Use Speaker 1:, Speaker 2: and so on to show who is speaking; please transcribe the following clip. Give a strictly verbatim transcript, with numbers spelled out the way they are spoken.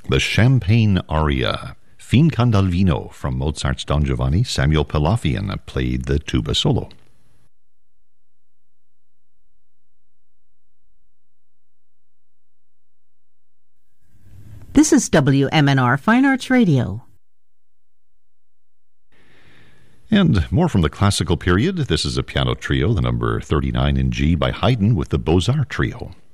Speaker 1: The Champagne Aria, Fin Candalvino from Mozart's Don Giovanni. Samuel Pelafian played the tuba solo.
Speaker 2: This is W M N R Fine Arts Radio.
Speaker 1: And more from the classical period. This is a piano trio, the number thirty-nine in G by Haydn with the Beaux-Arts Trio.